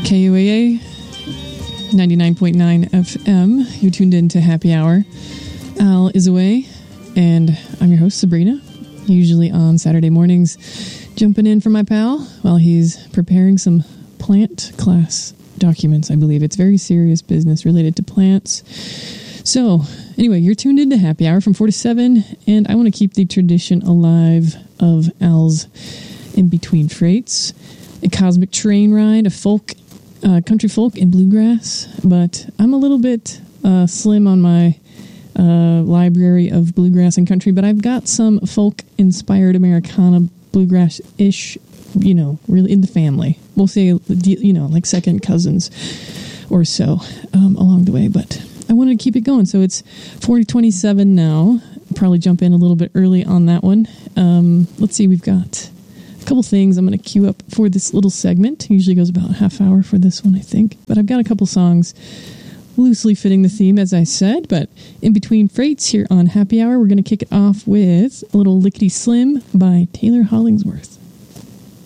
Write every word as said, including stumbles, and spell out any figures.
K U A A ninety-nine point nine F M. You're tuned in to Happy Hour. Al is away, and I'm your host, Sabrina. Usually on Saturday mornings, jumping in for my pal while he's preparing some plant class documents, I believe. It's very serious business related to plants. So, anyway, you're tuned into Happy Hour from four to seven, and I want to keep the tradition alive of Al's in-between freights. A cosmic train ride of folk, uh, country folk and bluegrass, but I'm a little bit uh, slim on my uh, library of bluegrass and country, but I've got some folk-inspired Americana bluegrass-ish, you know, really in the family. We'll say, you know, like second cousins or so um, along the way, but I wanted to keep it going. So it's four twenty-seven now. Probably jump in a little bit early on that one. Um, let's see, we've got a couple things I'm going to queue up for this little segment. It usually goes about a half hour for this one, I think. But I've got a couple songs loosely fitting the theme, as I said. But in between freights here on Happy Hour, we're going to kick it off with a little Lickety Slim by Taylor Hollingsworth.